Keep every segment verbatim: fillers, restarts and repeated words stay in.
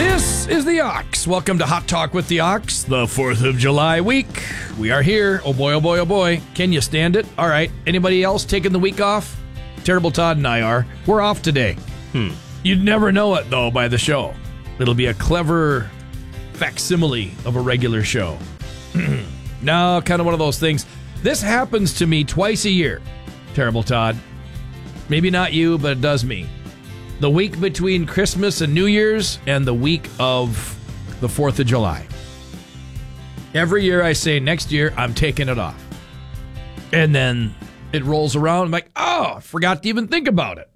This is the Ox. Welcome to Hot Talk with the Ox, the fourth of July week. We are here. Oh boy, oh boy, oh boy. Can you stand it? All right. Anybody else taking the week off? Terrible Todd and I are. We're off today. Hmm. You'd never know it, though, by the show. It'll be a clever facsimile of a regular show. No, kind of one of those things. This happens to me twice a year, Terrible Todd. Maybe not you, but it does me. The week between Christmas and New Year's and the week of the fourth of July. Every year I say, next year, I'm taking it off. And then it rolls around. I'm like, oh, I forgot to even think about it.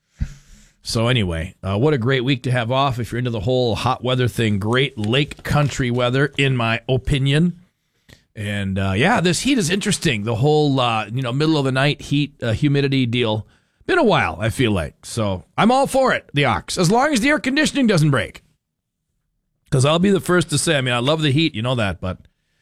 So anyway, uh, what a great week to have off if you're into the whole hot weather thing. Great lake country weather, in my opinion. And uh, yeah, this heat is interesting. The whole, uh, you know, middle of the night heat, uh, humidity deal. Been a while, I feel like. So I'm all for it, the Ox, as long as the air conditioning doesn't break. Because I'll be the first to say, I mean, I love the heat, you know that, but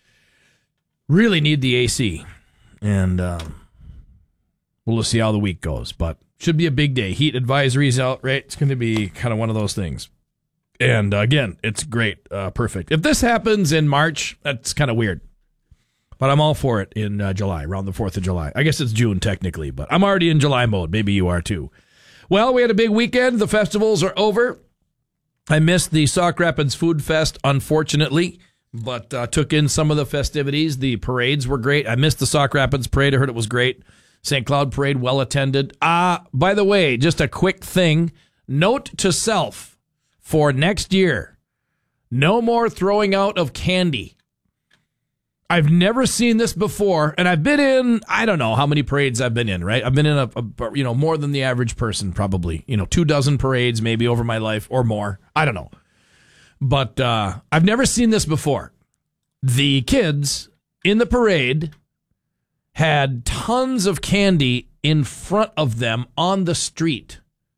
really need the A C. And um, we'll just see how the week goes. But should be a big day. Heat advisories out, right? It's going to be kind of one of those things. And uh, again, it's great. Uh, perfect. If this happens in March, that's kind of weird. But I'm all for it in uh, July, around the fourth of July. I guess it's June technically, but I'm already in July mode. Maybe you are too. Well, we had a big weekend. The festivals are over. I missed the Sauk Rapids Food Fest, unfortunately, but uh, took in some of the festivities. The parades were great. I missed the Sauk Rapids Parade. I heard it was great. Saint Cloud Parade, well attended. Ah, uh, by the way, just a quick thing. Note to self for next year. No more throwing out of candy. I've never seen this before, and I've been in, I don't know how many parades I've been in, right? I've been in, a, a you know, more than the average person, probably. You know, two dozen parades maybe over my life or more. I don't know. But uh, I've never seen this before. The kids in the parade had tons of candy in front of them on the street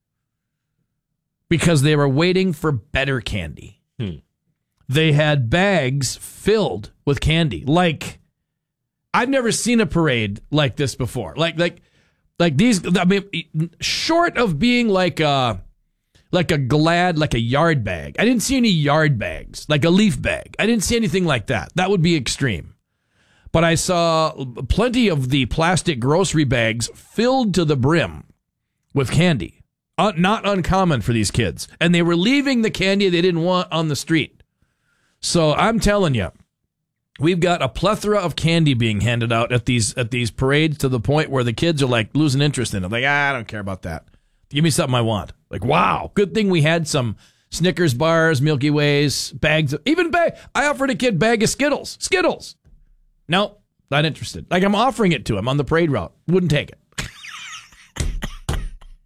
because they were waiting for better candy. Hmm. They had bags filled with candy. Like, I've never seen a parade like this before. Like, like, like these. I mean, short of being like a, like a Glad, like a yard bag. I didn't see any yard bags, like a leaf bag. I didn't see anything like that. That would be extreme. But I saw plenty of the plastic grocery bags filled to the brim with candy. Uh, not uncommon for these kids, and they were leaving the candy they didn't want on the street. So I'm telling you, we've got a plethora of candy being handed out at these at these parades to the point where the kids are like losing interest in it. Like, ah, I don't care about that. Give me something I want. Like, wow, good thing we had some Snickers bars, Milky Ways, bags, of, even bag. I offered a kid a bag of Skittles. Skittles. No, not interested. Like, I'm offering it to him on the parade route. Wouldn't take it.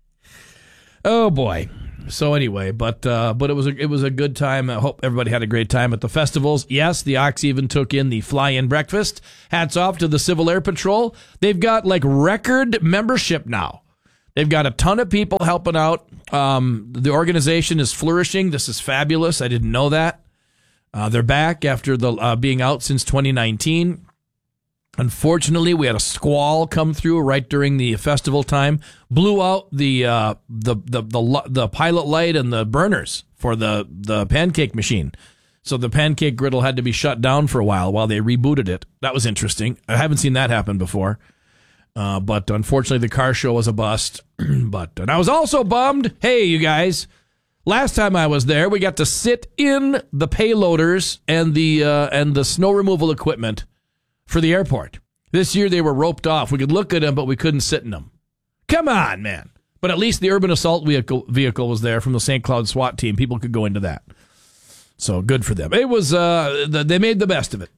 Oh boy. So anyway, but uh, but it was a, it was a good time. I hope everybody had a great time at the festivals. Yes, the Ox even took in the fly-in breakfast. Hats off to the Civil Air Patrol. They've got like record membership now. They've got a ton of people helping out. Um, the organization is flourishing. This is fabulous. I didn't know that. Uh, they're back after the uh, being out since twenty nineteen. Unfortunately, we had a squall come through right during the festival time, blew out the uh, the, the the the pilot light and the burners for the the pancake machine. So the pancake griddle had to be shut down for a while while they rebooted it. That was interesting. I haven't seen that happen before. Uh, but unfortunately, the car show was a bust. But and I was also bummed. Hey, you guys. Last time I was there, we got to sit in the payloaders and the uh, and the snow removal equipment for the airport. This year they were roped off. We could look at them, but we couldn't sit in them. Come on, man. But at least the urban assault vehicle vehicle was there from the Saint Cloud SWAT team. People could go into that. So good for them. It was, uh, the, they made the best of it.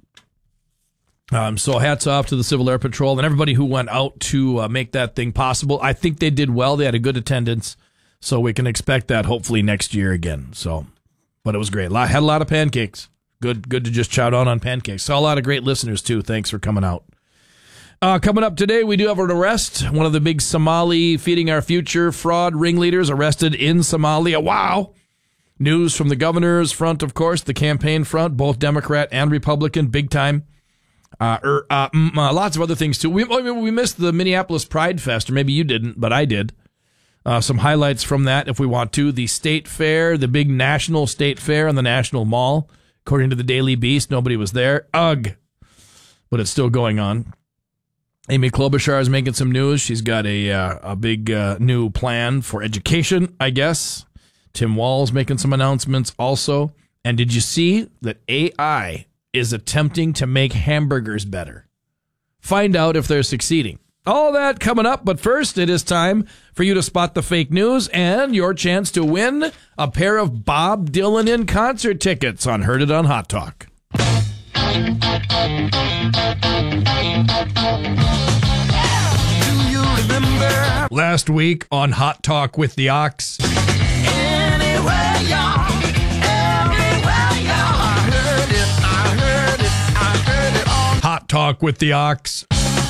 Um, so hats off to the Civil Air Patrol and everybody who went out to uh, make that thing possible. I think they did well. They had a good attendance. So we can expect that hopefully next year again. So, but it was great. Had a lot of pancakes. Good, good to just chow down on pancakes. Saw a lot of great listeners, too. Thanks for coming out. Uh, coming up today, we do have an arrest. One of the big Somali Feeding Our Future fraud ringleaders arrested in Somalia. Wow. News from the governor's front, of course, the campaign front, both Democrat and Republican, big time. Uh, er, uh, mm, uh, lots of other things, too. We, we missed the Minneapolis Pride Fest, or maybe you didn't, but I did. Uh, some highlights from that, if we want to. The state fair, the big national state fair on the National Mall. According to the Daily Beast, nobody was there. Ugh. But it's still going on. Amy Klobuchar is making some news. She's got a uh, a big uh, new plan for education, I guess. Tim Walz making some announcements also. And did you see that A I is attempting to make hamburgers better? Find out if they're succeeding. All that coming up, but first it is time for you to spot the fake news and your chance to win a pair of Bob Dylan in concert tickets on Heard It on Hot Talk. Do you remember last week on Hot Talk with the Ox? Anywhere, y'all. Everywhere, y'all. I heard it, I heard it, I heard it on Hot Talk with the Ox.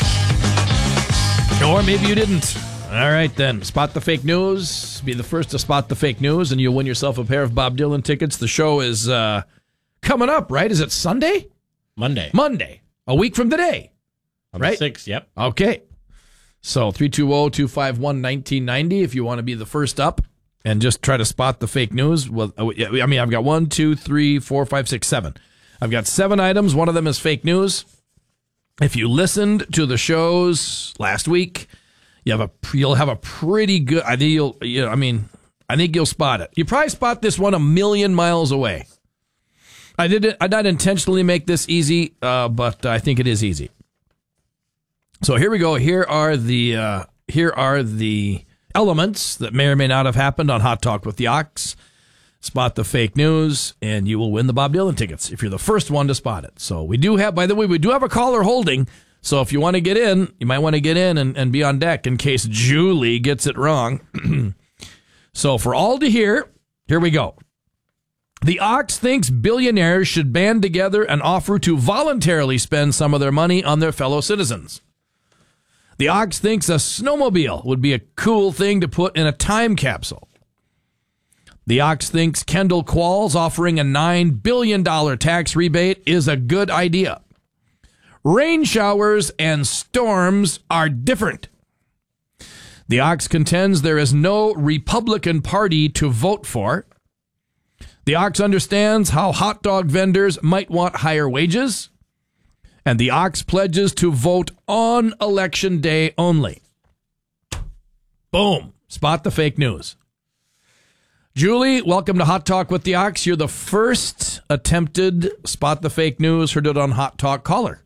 Or maybe you didn't. All right, then. Spot the fake news. Be the first to spot the fake news, and you'll win yourself a pair of Bob Dylan tickets. The show is uh, coming up, right? Is it Sunday? Monday. Monday. A week from today. On right? the sixth, yep. Okay. So three two zero, two five one, one nine nine zero if you want to be the first up and just try to spot the fake news. Well, I mean, I've got one, two, three, four, five, six, seven. I've got seven items. One of them is fake news. If you listened to the shows last week, you have a you'll have a pretty good. I think you'll. You know, I mean, I think you'll spot it. You probably spot this one a million miles away. I did. I not intentionally make this easy, uh, but I think it is easy. So here we go. Here are the uh, here are the elements that may or may not have happened on Hot Talk with the Ox. Spot the fake news, and you will win the Bob Dylan tickets if you're the first one to spot it. So we do have, by the way, we do have a caller holding. So if you want to get in, you might want to get in and, and be on deck in case Julie gets it wrong. So for all to hear, here we go. The Ox thinks billionaires should band together and offer to voluntarily spend some of their money on their fellow citizens. The Ox thinks a snowmobile would be a cool thing to put in a time capsule. The Ox thinks Kendall Qualls offering a nine billion dollars tax rebate is a good idea. Rain showers and storms are different. The Ox contends there is no Republican Party to vote for. The Ox understands how hot dog vendors might want higher wages. And the Ox pledges to vote on Election Day only. Boom. Spot the fake news. Julie, welcome to Hot Talk with the Ox. You're the first attempted Spot the Fake News, Heard It on Hot Talk caller.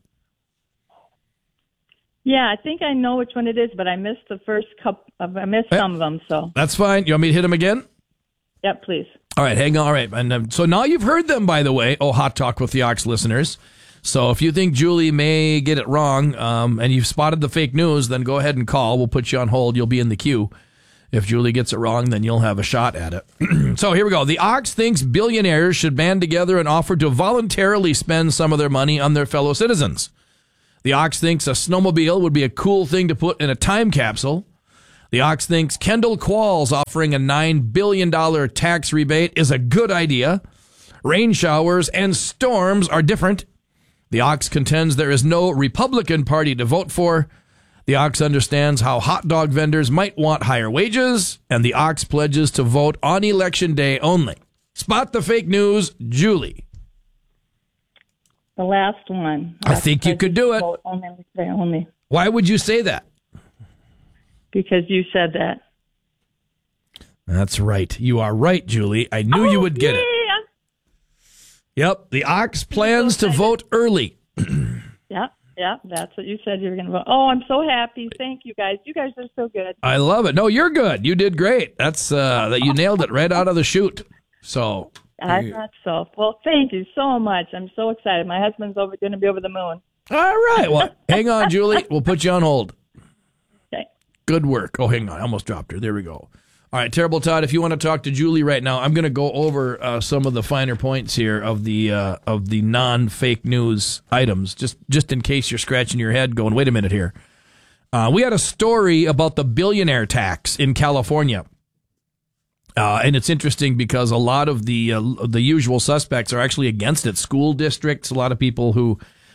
Yeah, I think I know which one it is, but I missed the first couple. I missed hey, some of them, so. That's fine. You want me to hit them again? Yep, please. All right, hang on. All right. And um, so now you've heard them, by the way, oh, Hot Talk with the Ox listeners. So if you think Julie may get it wrong um, and you've spotted the fake news, then go ahead and call. We'll put you on hold. You'll be in the queue. If Julie gets it wrong, then you'll have a shot at it. So here we go. The Ox thinks billionaires should band together and offer to voluntarily spend some of their money on their fellow citizens. The Ox thinks a snowmobile would be a cool thing to put in a time capsule. The Ox thinks Kendall Qualls offering a nine billion dollars tax rebate is a good idea. Rain showers and storms are different. The Ox contends there is no Republican Party to vote for. The Ox understands how hot dog vendors might want higher wages, and the Ox pledges to vote on Election Day only. Spot the fake news, Julie. The last one. I think you could do it. Vote only, only. Why would you say that? Because you said that. That's right. You are right, Julie. I knew oh, you would get yeah. it. Yep. The Ox plans to vote early. Yep. Yeah, that's what you said you were going to vote. Oh, I'm so happy. Thank you, guys. You guys are so good. I love it. No, you're good. You did great. That's uh, that you nailed it right out of the chute. So I thought so. Well, thank you so much. I'm so excited. My husband's over going to be over the moon. All right. Well, hang on, Julie. We'll put you on hold. Okay. Good work. Oh, hang on. I almost dropped her. There we go. All right, Terrible Todd, if you want to talk to Julie right now, I'm going to go over uh, some of the finer points here of the uh, of the non-fake news items, just just in case you're scratching your head going, wait a minute here. Uh, we had a story about the billionaire tax in California. Uh, and it's interesting because a lot of the uh, the usual suspects are actually against it. School districts, a lot of people who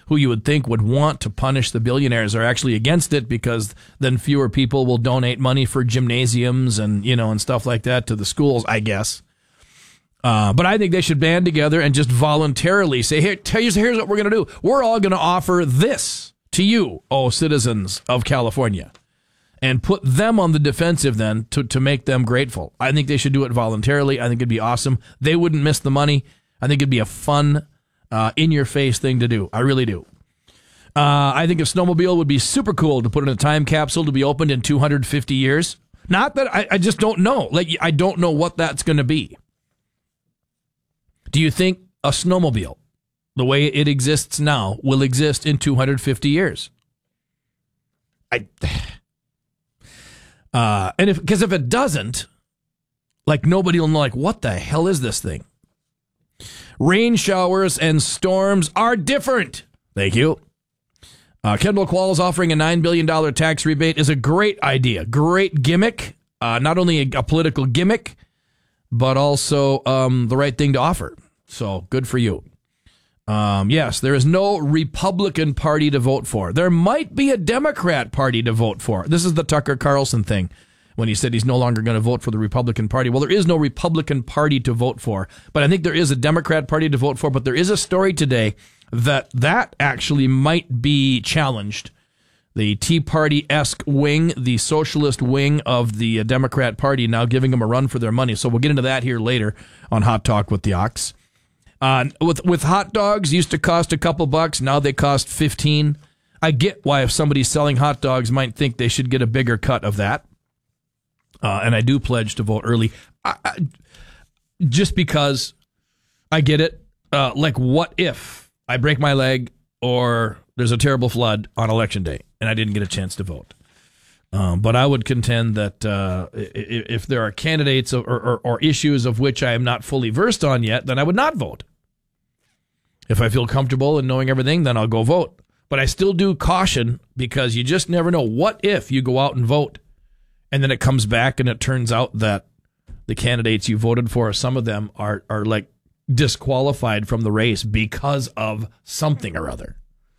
who you would think would want to punish the billionaires are actually against it, because then fewer people will donate money for gymnasiums and, you know, and stuff like that to the schools, I guess. Uh, but I think they should band together and just voluntarily say, here, here's, here's what we're going to do. We're all going to offer this to you, oh citizens of California, and put them on the defensive then to, to make them grateful. I think they should do it voluntarily. I think it'd be awesome. They wouldn't miss the money. I think it'd be a fun, uh, in-your-face thing to do. I really do. Uh, I think a snowmobile would be super cool to put in a time capsule to be opened in two hundred fifty years. Not that I, I just don't know. Like, I don't know what that's going to be. Do you think a snowmobile, the way it exists now, will exist in two hundred fifty years? I, uh, and if, because if it doesn't, like, nobody will know, like, what the hell is this thing? Rain showers and storms are different. Thank you. Uh, Kendall Qualls offering a nine billion dollars tax rebate is a great idea. Great gimmick. Uh, not only a, a political gimmick, but also um, the right thing to offer. So good for you. Um, yes, there is no Republican Party to vote for. There might be a Democrat Party to vote for. This is the Tucker Carlson thing when he said he's no longer going to vote for the Republican Party. Well, there is no Republican Party to vote for, but I think there is a Democrat Party to vote for. But there is a story today that that actually might be challenged. The Tea Party-esque wing, the socialist wing of the Democrat Party, now giving them a run for their money. So we'll get into that here later on Hot Talk with the Ox. Uh, with with hot dogs, used to cost a couple bucks. Now they cost fifteen. I get why if somebody's selling hot dogs might think they should get a bigger cut of that. Uh, and I do pledge to vote early. I, I, just because I get it. Uh, like, what if I break my leg or there's a terrible flood on election day and I didn't get a chance to vote? Um, but I would contend that uh, if there are candidates or, or, or issues of which I am not fully versed on yet, then I would not vote. If I feel comfortable in knowing everything, then I'll go vote. But I still do caution, because you just never know. What if you go out and vote and then it comes back and it turns out that the candidates you voted for, some of them are, are like disqualified from the race because of something or other.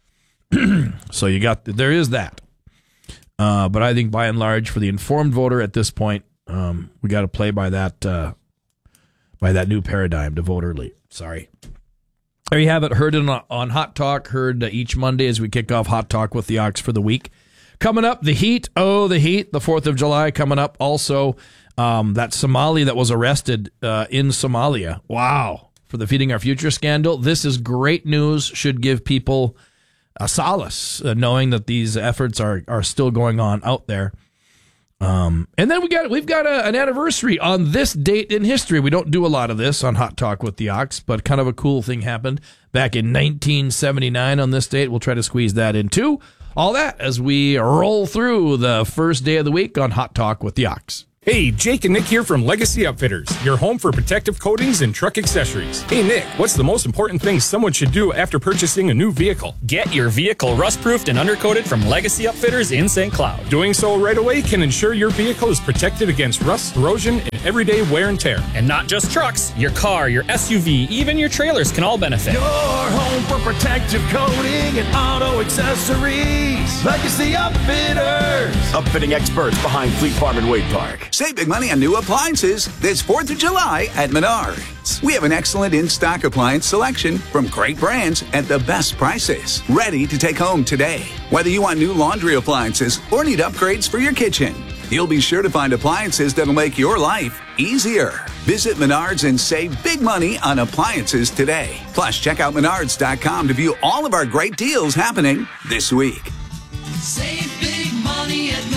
So you got, there is that. Uh, but I think by and large, for the informed voter at this point, um, we got to play by that uh, by that new paradigm to vote early. Sorry. There you have it. Heard it on, on Hot Talk. Heard uh, each Monday as we kick off Hot Talk with the Ox for the week. Coming up, the heat. Oh, the heat. The fourth of July coming up. Also, um, that Somali that was arrested uh, in Somalia. Wow. For the Feeding Our Future scandal. This is great news. Should give people a solace, uh, knowing that these efforts are, are still going on out there. Um, and then we got we've got a, an anniversary on this date in history. We don't do a lot of this on Hot Talk with the Ox, but kind of a cool thing happened back in nineteen seventy-nine on this date. We'll try to squeeze that in too. All that as we roll through the first day of the week on Hot Talk with the Ox. Hey, Jake and Nick here from Legacy Upfitters, your home for protective coatings and truck accessories. Hey, Nick, what's the most important thing someone should do after purchasing a new vehicle? Get your vehicle rust-proofed and undercoated from Legacy Upfitters in Saint Cloud. Doing so right away can ensure your vehicle is protected against rust, corrosion, and everyday wear and tear. And not just trucks, your car, your S U V, even your trailers can all benefit. Your home for protective coating and auto accessories. Legacy Upfitters. Upfitting experts behind Fleet Farm and Wade Park. Save big money on new appliances this fourth of July at Menards. We have an excellent in-stock appliance selection from great brands at the best prices. Ready to take home today. Whether you want new laundry appliances or need upgrades for your kitchen, you'll be sure to find appliances that'll make your life easier. Visit Menards and save big money on appliances today. Plus, check out menards dot com to view all of our great deals happening this week. Save big money at Menards.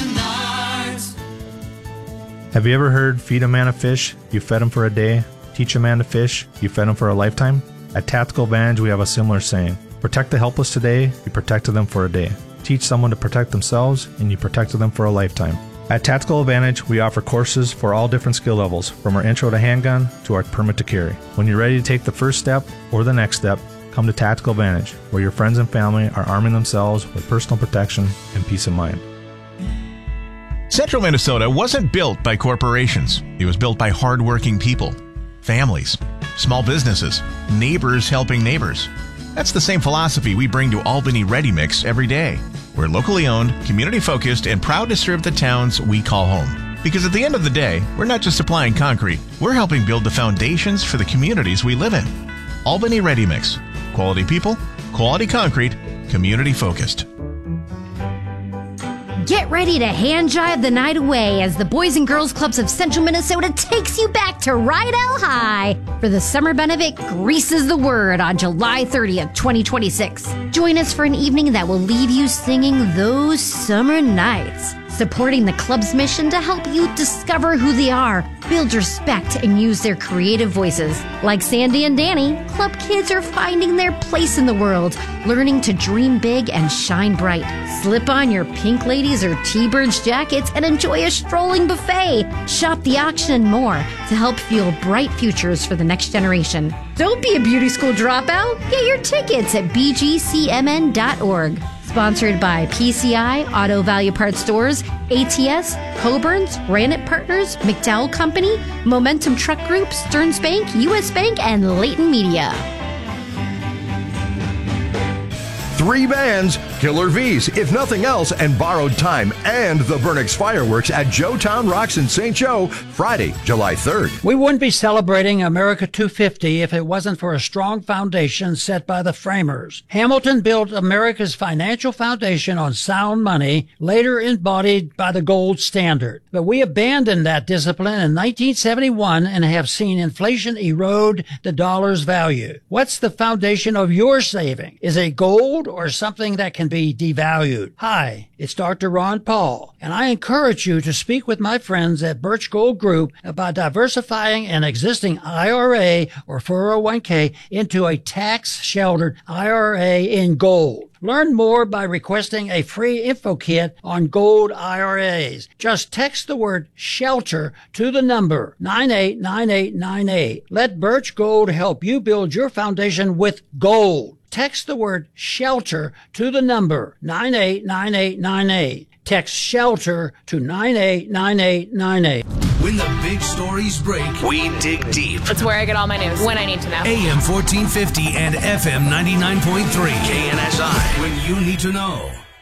Have you ever heard feed a man a fish, you fed him for a day? Teach a man to fish, you fed him for a lifetime? At Tactical Advantage, we have a similar saying. Protect the helpless today, you protected them for a day. Teach someone to protect themselves, and you protected them for a lifetime. At Tactical Advantage, we offer courses for all different skill levels, from our intro to handgun to our permit to carry. When you're ready to take the first step or the next step, come to Tactical Advantage, where your friends and family are arming themselves with personal protection and peace of mind. Central Minnesota wasn't built by corporations. It was built by hardworking people, families, small businesses, neighbors helping neighbors. That's the same philosophy we bring to Albany Ready Mix every day. We're locally owned, community-focused, and proud to serve the towns we call home. Because at the end of the day, we're not just supplying concrete, we're helping build the foundations for the communities we live in. Albany Ready Mix. Quality people, quality concrete, community-focused. Get ready to hand jive the night away as the Boys and Girls Clubs of Central Minnesota takes you back to Rydell High for the summer benefit Greases the Word on July thirtieth, twenty twenty-six. Join us for an evening that will leave you singing those summer nights, supporting the club's mission to help youth discover who they are, build respect, and use their creative voices. Like Sandy and Danny, club kids are finding their place in the world, learning to dream big and shine bright. Slip on your pink ladies or T-Birds jackets and enjoy a strolling buffet. Shop the auction and more to help fuel bright futures for the next generation. Don't be a beauty school dropout. Get your tickets at b g c m n dot org. Sponsored by P C I, Auto Value Parts Stores, A T S, Coburn's, Granite Partners, McDowell Company, Momentum Truck Group, Stearns Bank, U S Bank, and Leighton Media. Three bands, Killer V's, If Nothing Else, and Borrowed Time, and the Burnix Fireworks at Joetown Rocks in Saint Joe, Friday, July third. We wouldn't be celebrating America two fifty if it wasn't for a strong foundation set by the framers. Hamilton built America's financial foundation on sound money, later embodied by the gold standard. But we abandoned that discipline in nineteen seventy-one and have seen inflation erode the dollar's value. What's the foundation of your saving? Is it gold or something that can be devalued? Hi, it's Doctor Ron Paul, and I encourage you to speak with my friends at Birch Gold Group about diversifying an existing I R A or four oh one k into a tax-sheltered I R A in gold. Learn more by requesting a free info kit on gold I R As. Just text the word SHELTER to the number nine eight nine eight nine eight. Let Birch Gold help you build your foundation with gold. Text the word SHELTER to the number nine eight nine eight nine eight. Text SHELTER to nine eight nine eight nine eight. When the big stories break, we dig deep. That's where I get all my news, when I need to know. A M fourteen fifty and F M ninety-nine point three. K N S I, when you need to know.